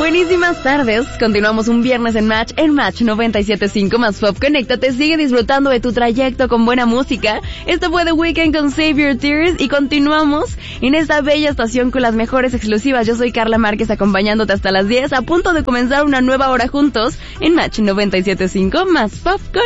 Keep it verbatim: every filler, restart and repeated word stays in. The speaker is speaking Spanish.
Buenísimas tardes, continuamos un viernes en Match, en Match noventa y siete punto cinco más Pop. Conéctate, sigue disfrutando de tu trayecto con buena música. Esto fue The Weeknd con Save Your Tears y continuamos en esta bella estación con las mejores exclusivas. Yo soy Carla Márquez acompañándote hasta las diez, a punto de comenzar una nueva hora juntos en Match noventa y siete punto cinco más Pop con